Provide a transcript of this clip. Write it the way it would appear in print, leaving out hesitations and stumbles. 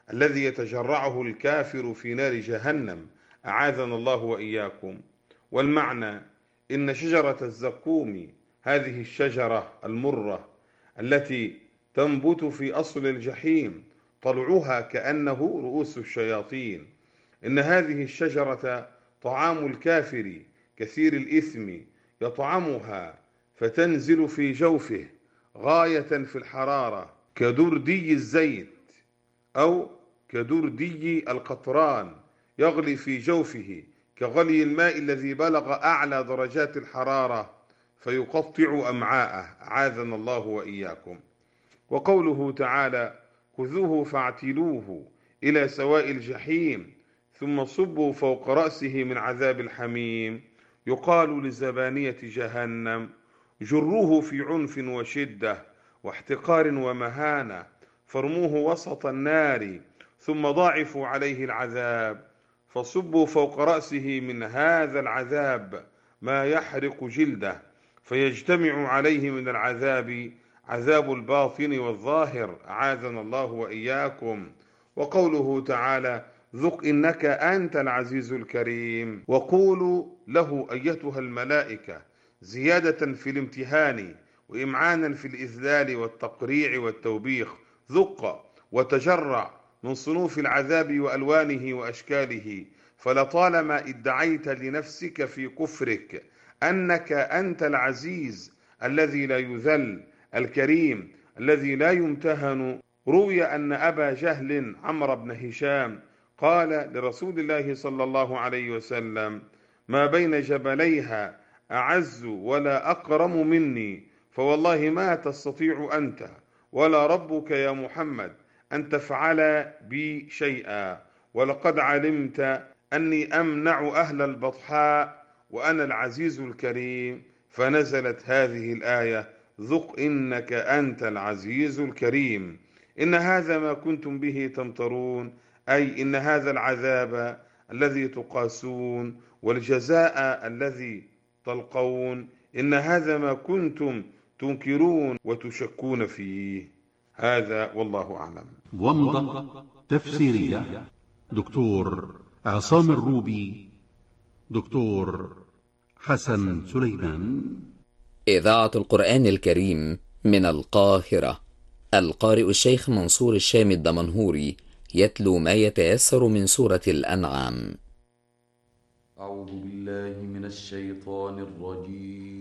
الذي يتجرعه الكافر في نار جهنم، أعاذنا الله وإياكم. والمعنى إن شجرة الزقوم، هذه الشجرة المرة التي تنبت في أصل الجحيم، طلعها كأنه رؤوس الشياطين، إن هذه الشجرة طعام الكافر كثير الإثم، يطعمها فتنزل في جوفه غاية في الحرارة كدردي الزيت أو كدردي القطران، يغلي في جوفه كغلي الماء الذي بلغ أعلى درجات الحرارة فيقطع أمعاءه، أعاذنا الله وإياكم. وقوله تعالى: خذوه فاعتلوه إلى سواء الجحيم ثم صبوا فوق رأسه من عذاب الحميم، يقال لزبانية جهنم: جروه في عنف وشدة واحتقار ومهانة، فارموه وسط النار ثم ضاعفوا عليه العذاب، فصبوا فوق رأسه من هذا العذاب ما يحرق جلده، فيجتمع عليه من العذاب عذاب الباطن والظاهر، أعاذنا الله وإياكم. وقوله تعالى: ذق إنك أنت العزيز الكريم، وقولوا له أيتها الملائكة زيادة في الامتهان وإمعانا في الإذلال والتقريع والتوبيخ، ذق وتجرع من صنوف العذاب وألوانه وأشكاله، فلطالما ادعيت لنفسك في كفرك أنك أنت العزيز الذي لا يذل، الكريم الذي لا يمتهن. روي أن أبا جهل عمرو بن هشام قال لرسول الله صلى الله عليه وسلم: ما بين جبليها أعز ولا أكرم مني، فوالله ما تستطيع أنت ولا ربك يا محمد أن تفعل بي شيئا، ولقد علمت أني أمنع أهل البطحاء وأنا العزيز الكريم. فنزلت هذه الآية: ذق إنك أنت العزيز الكريم. إن هذا ما كنتم به تمترون، أي إن هذا العذاب الذي تقاسون والجزاء الذي تلقون، إن هذا ما كنتم تنكرون وتشكون فيه. هذا والله أعلم. ومضة تفسيرية دكتور عصام الروبي، دكتور حسن سليمان. إذاعة القرآن الكريم من القاهرة. القارئ الشيخ منصور الشام الدمنهوري يتلو ما يتيسر من سورة الأنعام. أعوذ بالله من الشيطان الرجيم.